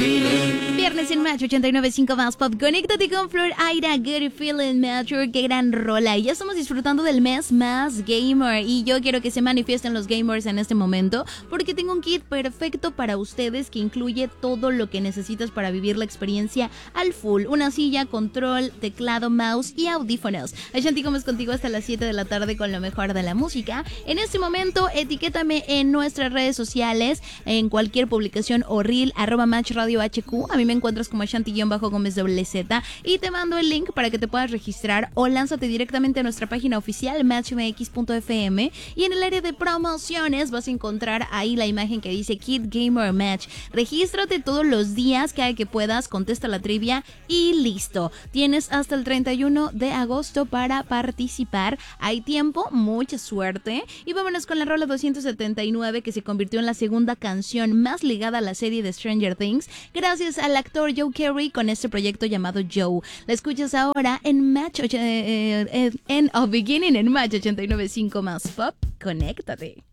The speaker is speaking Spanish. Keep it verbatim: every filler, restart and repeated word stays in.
Viernes en Match ochenta y nueve punto cinco más Pop. Conéctate con Flor Aira, Good Feeling, Match. Qué gran rola. Y ya estamos disfrutando del mes más gamer. Y yo quiero que se manifiesten los gamers en este momento, porque tengo un kit perfecto para ustedes que incluye todo lo que necesitas para vivir la experiencia al full. Una silla, control, teclado, mouse y audífonos. Ashanti Gómez contigo hasta las siete de la tarde con lo mejor de la música. En este momento, etiquétame en nuestras redes sociales, en cualquier publicación o reel, arroba Match Radio H Q. A mí me encuentras como Ashanti-Gómez doble Z y te mando el link para que te puedas registrar o lánzate directamente a nuestra página oficial match m x punto f m y en el área de promociones vas a encontrar ahí la imagen que dice Kid Gamer Match. Regístrate todos los días cada que puedas, contesta la trivia y listo. Tienes hasta el treinta y uno de agosto para participar. Hay tiempo, mucha suerte. Y vámonos con la rola doscientos setenta y nueve, que se convirtió en la segunda canción más ligada a la serie de Stranger Things gracias al actor Joe Carey con este proyecto llamado Joe. La escuchas ahora en Match eh, eh, en A Beginning en Match ochenta y nueve punto cinco más Pop. Conéctate.